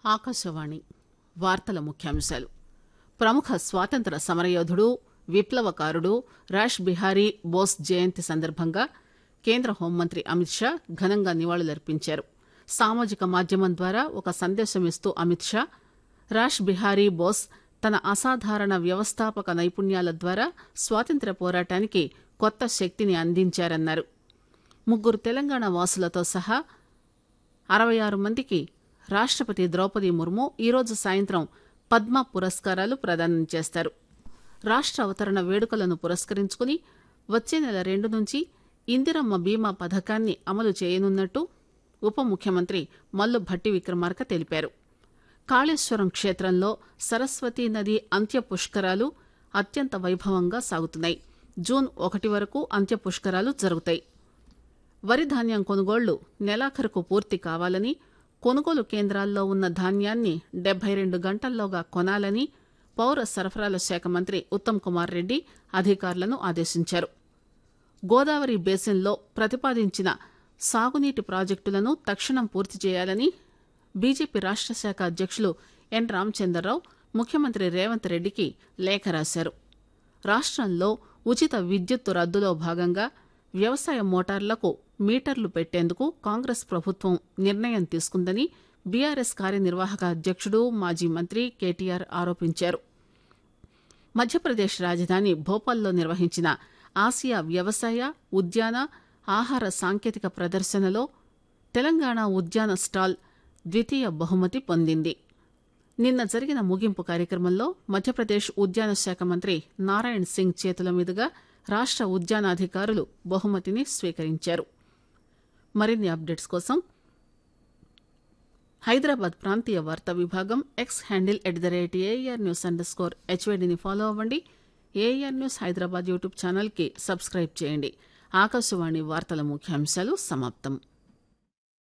ఆకాశవాణి వార్తల ముఖ్యాంశాలు. ప్రముఖ స్వాతంత్ర సమరయోధుడు, విప్లవకారుడు రాష్ బిహారీ బోస్ జయంతి సందర్భంగా కేంద్ర హోంమంత్రి అమిత్ షా ఘనంగా నివాళులర్పించారు. సామాజిక మాధ్యమం ద్వారా ఒక సందేశమిస్తూ అమిత్ షా, రాష్ బిహారీ బోస్ తన అసాధారణ వ్యవస్థాపక నైపుణ్యాల ద్వారా స్వాతంత్ర్య పోరాటానికి కొత్త శక్తిని అందించారన్నారు. 3 తెలంగాణ వాసులతో సహా 66 మందికి రాష్టపతి ద్రౌపది ముర్ము ఈరోజు సాయంత్రం పద్మ పురస్కారాలు ప్రదానం చేస్తారు. రాష్ట అవతరణ వేడుకలను పురస్కరించుకుని వచ్చే నెల 2 నుంచి ఇందిరమ్మ బీమా పథకాన్ని అమలు చేయనున్నట్టు ఉప ముఖ్యమంత్రి మల్లు భట్టి విక్రమార్క తెలిపారు. కాళేశ్వరం క్షేత్రంలో సరస్వతీ నది అంత్య పుష్కరాలు అత్యంత వైభవంగా సాగుతున్నాయి. జూన్ 1 వరకు అంత్య పుష్కరాలు జరుగుతాయి. వరి ధాన్యం కొనుగోళ్లు నెలాఖరుకు పూర్తి కావాలని, కొనుగోలు కేంద్రాల్లో ఉన్న ధాన్యాన్ని 72 గంటల్లోగా కొనాలని పౌర సరఫరాల శాఖ మంత్రి ఉత్తమ్ కుమార్ రెడ్డి అధికారులను ఆదేశించారు. గోదావరి బేసిన్లో ప్రతిపాదించిన సాగునీటి ప్రాజెక్టులను తక్షణం పూర్తి చేయాలని బీజేపీ రాష్ట శాఖ అధ్యక్షులు ఎన్ రామచంద్రరావు ముఖ్యమంత్రి రేవంత్ రెడ్డికి లేఖ రాశారు. రాష్టంలో ఉచిత విద్యుత్తు రద్దులో భాగంగా వ్యవసాయ మోటార్లకు మీటర్లు పెట్టేందుకు కాంగ్రెస్ ప్రభుత్వం నిర్ణయం తీసుకుందని బీఆర్ఎస్ కార్యనిర్వాహక అధ్యక్షుడు మాజీ మంత్రి కేటీఆర్ ఆరోపించారు. మధ్యప్రదేశ్ రాజధాని భోపాల్లో నిర్వహించిన ఆసియా వ్యవసాయ, ఉద్యాన, ఆహార సాంకేతిక ప్రదర్శనలో తెలంగాణ ఉద్యాన స్టాల్ ద్వితీయ బహుమతి పొందింది. నిన్న జరిగిన ముగింపు కార్యక్రమంలో మధ్యప్రదేశ్ ఉద్యాన శాఖ మంత్రి నారాయణ్ సింగ్ చేతుల మీదుగా రాష్ట ఉద్యానాధికారులు బహుమతిని స్వీకరించారు. మరిన్ని అప్డేట్స్ కోసం హైదరాబాద్ ప్రాంతీయ వార్తా విభాగం ఎక్స్ హ్యాండిల్ @ARNews_HYDని ఫాలో అవ్వండి. ఏఆర్ న్యూస్ హైదరాబాద్ యూట్యూబ్ ఛానల్కి సబ్స్క్రైబ్ చేయండి. ఆకాశవాణి వార్తల ముఖ్యాంశాలు సమాప్తం.